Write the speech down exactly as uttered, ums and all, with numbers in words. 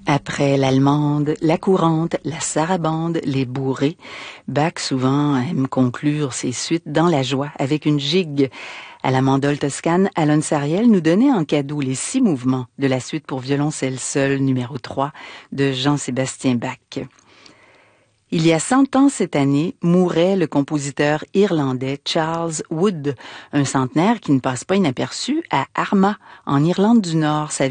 Après l'allemande, la courante, la sarabande, les bourrées, Bach souvent aime conclure ses suites dans la joie avec une gigue. À la mandole toscane, Alon Sariel nous donnait en cadeau les six mouvements de la suite pour violoncelle seul numéro trois de Jean-Sébastien Bach. Il y a cent ans cette année, mourait le compositeur irlandais Charles Wood, un centenaire qui ne passe pas inaperçu à Armagh, en Irlande du Nord. Sa